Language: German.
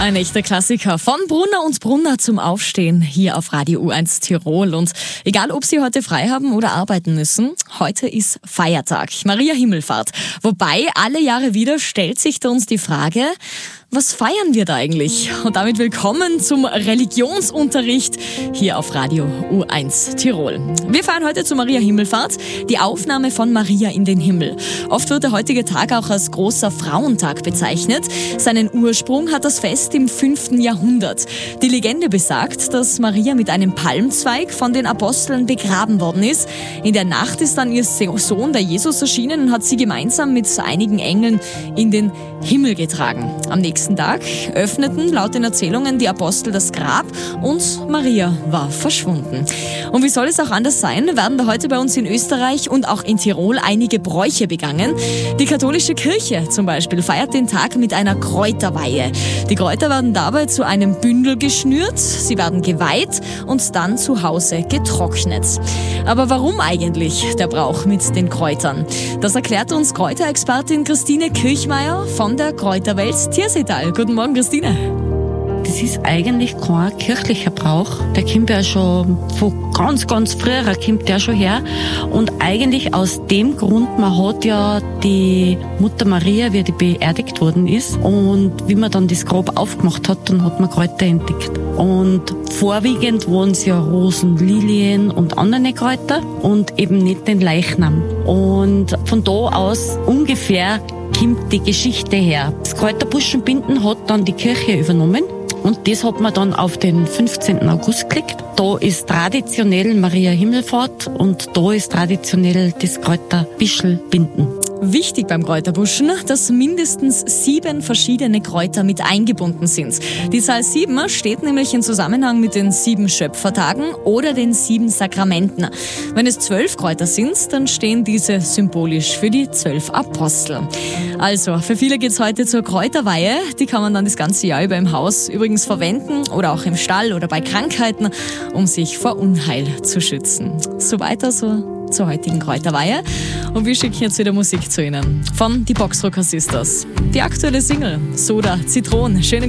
Ein echter Klassiker. Von Brunner und Brunner zum Aufstehen hier auf Radio U1 Tirol. Und egal, ob Sie heute frei haben oder arbeiten müssen, heute ist Feiertag, Maria Himmelfahrt. Wobei, alle Jahre wieder stellt sich da uns die Frage, was feiern wir da eigentlich? Und damit willkommen zum Religionsunterricht hier auf Radio U1 Tirol. Wir feiern heute zu Maria Himmelfahrt die Aufnahme von Maria in den Himmel. Oft wird der heutige Tag auch als großer Frauentag bezeichnet. Seinen Ursprung hat das Fest im 5. Jahrhundert. Die Legende besagt, dass Maria mit einem Palmzweig von den Aposteln begraben worden ist. In der Nacht ist dann ihr Sohn, der Jesus, erschienen und hat sie gemeinsam mit einigen Engeln in den Himmel getragen. Am nächsten Tag öffneten laut den Erzählungen die Apostel das Grab und Maria war verschwunden. Und wie soll es auch anders sein, werden da heute bei uns in Österreich und auch in Tirol einige Bräuche begangen. Die katholische Kirche zum Beispiel feiert den Tag mit einer Kräuterweihe. Die Kräuter werden dabei zu einem Bündel geschnürt, sie werden geweiht und dann zu Hause getrocknet. Aber warum eigentlich der Brauch mit den Kräutern? Das erklärt uns Kräuterexpertin Christine Kirchmeier von der Kräuterwelt Tirsetal. Guten Morgen, Christine. Das ist eigentlich kein kirchlicher Brauch. Der kommt ja schon von ganz früher, kommt der schon her. Und eigentlich aus dem Grund, man hat ja die Mutter Maria, wie die beerdigt worden ist. Und wie man dann das Grab aufgemacht hat, dann hat man Kräuter entdeckt. Und vorwiegend waren es ja Rosen, Lilien und andere Kräuter und eben nicht den Leichnam. Und von da aus ungefähr kommt die Geschichte her. Das Kräuterbuschenbinden hat dann die Kirche übernommen. Und das hat man dann auf den 15. August gelegt. Da ist traditionell Maria Himmelfahrt und da ist traditionell das Kräuterbischelbinden. Wichtig beim Kräuterbuschen, dass mindestens 7 verschiedene Kräuter mit eingebunden sind. Die Zahl 7 steht nämlich in Zusammenhang mit den 7 Schöpfertagen oder den 7 Sakramenten. Wenn es 12 Kräuter sind, dann stehen diese symbolisch für die 12 Apostel. Also, für viele geht's heute zur Kräuterweihe. Die kann man dann das ganze Jahr über im Haus übrigens verwenden oder auch im Stall oder bei Krankheiten, um sich vor Unheil zu schützen. Soweit also zur heutigen Kräuterweihe. Und wir schicken jetzt wieder Musik zu Ihnen. Von die Boxrocker Sisters. Die aktuelle Single Soda Zitron. Schönen